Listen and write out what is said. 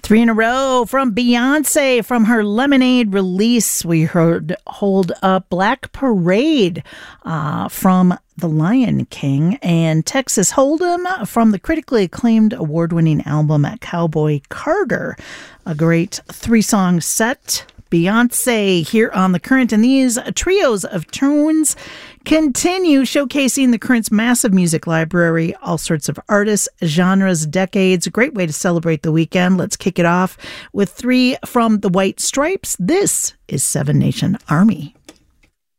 Three in a row from Beyonce from her Lemonade release. We heard Hold Up, Black Parade from The Lion King, and Texas Hold'em from the critically acclaimed award-winning album Cowboy Carter. A great three-song set. Beyonce here on The Current, and these trios of tunes continue showcasing The Current's massive music library, all sorts of artists, genres, decades. A great way to celebrate the weekend. Let's kick it off with three from the White Stripes. This is Seven Nation Army.